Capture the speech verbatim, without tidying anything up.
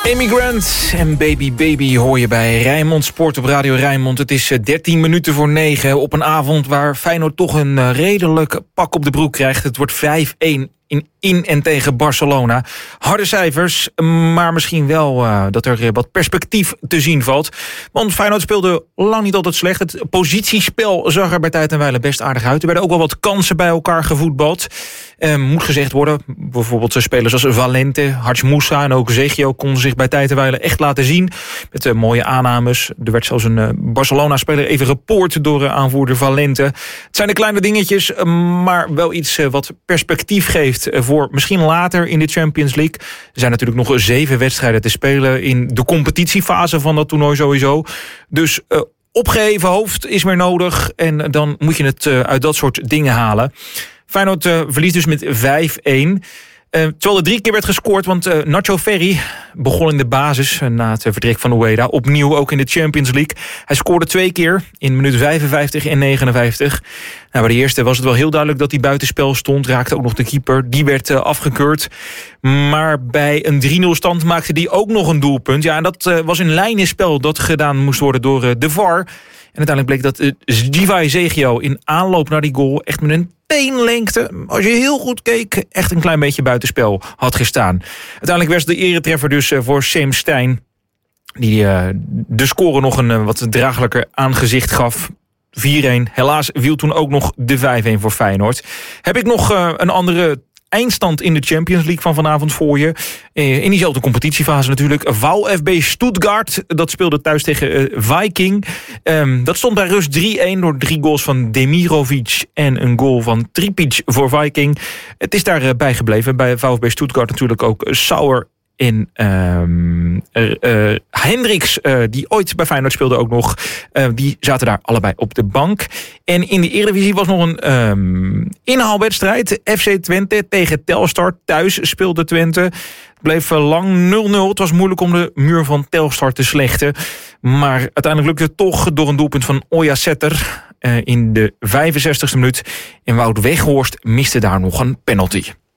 Amy Grant en Baby Baby hoor je bij Rijnmond Sport op Radio Rijnmond. Het is dertien minuten voor negen op een avond waar Feyenoord toch een redelijk pak op de broek krijgt. Het wordt vijf-een in, in en tegen Barcelona. Harde cijfers, maar misschien wel uh, dat er wat perspectief te zien valt. Want Feyenoord speelde lang niet altijd slecht. Het positiespel zag er bij tijd en wijle best aardig uit. Er werden ook wel wat kansen bij elkaar gevoetbald. Uh, moet gezegd worden, bijvoorbeeld spelers als Valente, Haj Moussa en ook Zegio konden zich bij tijd en wijle echt laten zien. Met uh, mooie aannames. Er werd zelfs een uh, Barcelona-speler even gepoord door uh, aanvoerder Valente. Het zijn de kleine dingetjes, uh, maar wel iets uh, wat perspectief geeft uh, voor misschien later in de Champions League. Er zijn natuurlijk nog zeven wedstrijden te spelen in de competitiefase van dat toernooi sowieso. Dus uh, opgeheven hoofd is meer nodig en dan moet je het uh, uit dat soort dingen halen. Feyenoord uh, verliest dus met vijf-een. Uh, terwijl er drie keer werd gescoord, want uh, Nacho Ferry begon in de basis uh, na het uh, vertrek van Ueda. Opnieuw ook in de Champions League. Hij scoorde twee keer in minuut vijfenvijftig en negenenvijftig. Nou, bij de eerste was het wel heel duidelijk dat hij buitenspel stond. Raakte ook nog de keeper. Die werd uh, afgekeurd. Maar bij een drie-nul stand maakte hij ook nog een doelpunt. Ja, en dat uh, was een lijnenspel dat gedaan moest worden door uh, de V A R. En uiteindelijk bleek dat uh, Zivai Zegio in aanloop naar die goal echt met een teenlengte, als je heel goed keek, echt een klein beetje buitenspel had gestaan. Uiteindelijk werd de eretreffer dus uh, voor Seem Stein, die uh, de score nog een uh, wat draaglijker aangezicht gaf. vier-een. Helaas viel toen ook nog de vijf-een voor Feyenoord. Heb ik nog uh, een andere eindstand in de Champions League van vanavond voor je. In diezelfde competitiefase natuurlijk. VfB Stuttgart, dat speelde thuis tegen uh, Viking. Um, dat stond bij rust drie-een door drie goals van Demirovic en een goal van Tripic voor Viking. Het is daar uh, bijgebleven. Bij VfB Stuttgart natuurlijk ook Sauer en um, uh, uh, Hendricks, uh, die ooit bij Feyenoord speelde ook nog. Uh, die zaten daar allebei op de bank. En in de Eredivisie was nog een um, inhaalwedstrijd. F C Twente tegen Telstar. Thuis speelde Twente. Het bleef lang nul-nul. Het was moeilijk om de muur van Telstar te slechten. Maar uiteindelijk lukte het toch door een doelpunt van Oya Setter uh, in de vijfenzestigste minuut. En Wout Weghorst miste daar nog een penalty.